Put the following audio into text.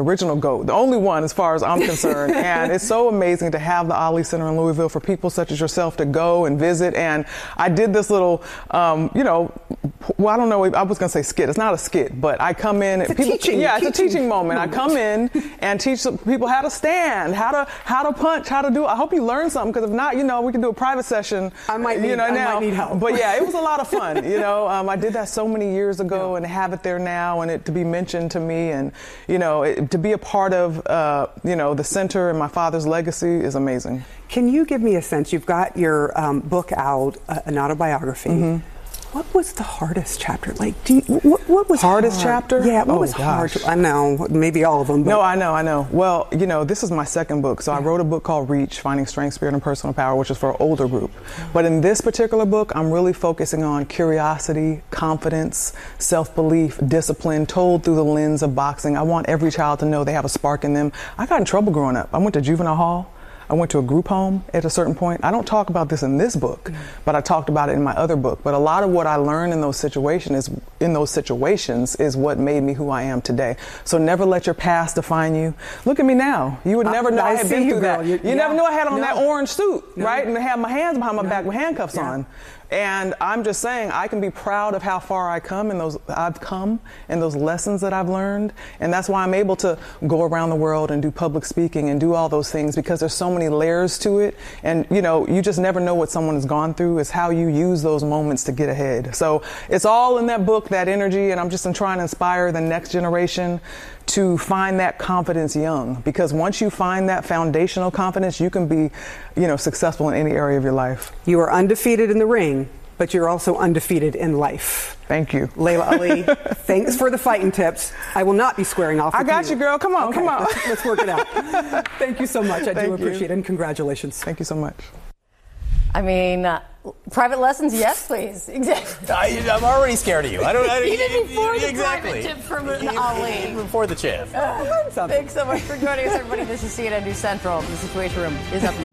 original GOAT, the only one as far as I'm concerned. And it's so amazing to have the Ali Center in Louisville for people such as yourself to go and visit. And I did this little, well, I don't know, I was going to say skit. It's not a skit, but I come in. It's a teaching moment. I come in and teach people how to stand, how to punch, how to do it. I hope you learn something, because if not, we can do a private session. I might need help. But yeah, it was a lot of fun. I did that so many years ago and have it there now, and it to be mentioned to me, and to be a part of the center and my father's legacy is amazing. Can you give me a sense? You've got your book out, an autobiography. Mm-hmm. What was the hardest chapter? Like, what was hardest chapter? Yeah, what was hard? I know, maybe all of them. But. No, I know. Well, this is my second book. So I wrote a book called Reach, Finding Strength, Spirit, and Personal Power, which is for an older group. But in this particular book, I'm really focusing on curiosity, confidence, self-belief, discipline, told through the lens of boxing. I want every child to know they have a spark in them. I got in trouble growing up. I went to juvenile hall. I went to a group home at a certain point. I don't talk about this in this book, but I talked about it in my other book. But a lot of what I learned in those situations is what made me who I am today. So never let your past define you. Look at me now. You would never know I had been through that. You never know I had on that orange suit, right? And I had my hands behind my back with handcuffs on. And I'm just saying, I can be proud of how far I've come and those lessons that I've learned. And that's why I'm able to go around the world and do public speaking and do all those things, because there's so many layers to it. And, you just never know what someone has gone through. It's how you use those moments to get ahead. So it's all in that book, that energy. And I'm just trying to inspire the next generation to find that confidence young, because once you find that foundational confidence, you can be, successful in any area of your life. You are undefeated in the ring, but you're also undefeated in life. Thank you. Layla Ali, thanks for the fighting tips. I will not be squaring off with I got you, girl. Come on, come on. Let's work it out. Thank you so much. I do appreciate it, and congratulations. Thank you so much. I mean, private lessons, yes, please. Exactly. I'm already scared of you. I don't. Even before the exactly. private tip from Ali. Even before the chip. Thanks so much for joining us, everybody. This is CNN News Central. The Situation Room is up.